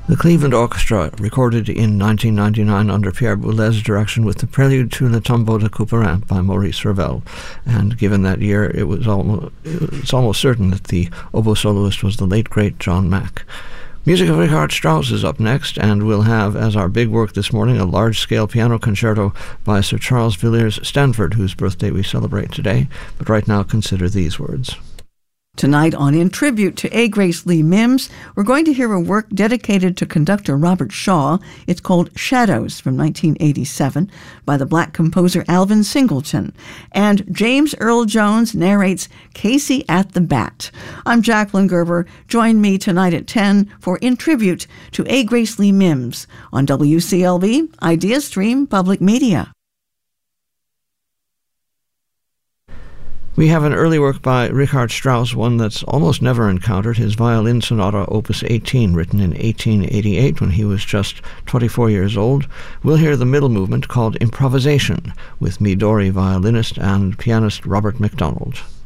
The Cleveland Orchestra recorded in 1999 under Pierre Boulez's direction with the Prelude to Le Tombeau de Couperin by Maurice Ravel. And given that year, it's almost certain that the oboe soloist was the late, great John Mack. Music of Richard Strauss is up next, and we'll have as our big work this morning a large-scale piano concerto by Sir Charles Villiers Stanford, whose birthday we celebrate today. But right now, consider these words. Tonight on In Tribute to A. Grace Lee Mims, we're going to hear a work dedicated to conductor Robert Shaw. It's called Shadows from 1987 by the black composer Alvin Singleton. And James Earl Jones narrates Casey at the Bat. I'm Jacqueline Gerber. Join me tonight at 10 for In Tribute to A. Grace Lee Mims on WCLV Idea Stream Public Media. We have an early work by Richard Strauss, one that's almost never encountered, his Violin Sonata Opus 18, written in 1888 when he was just 24 years old. We'll hear the middle movement called Improvisation with Midori violinist and pianist Robert MacDonald.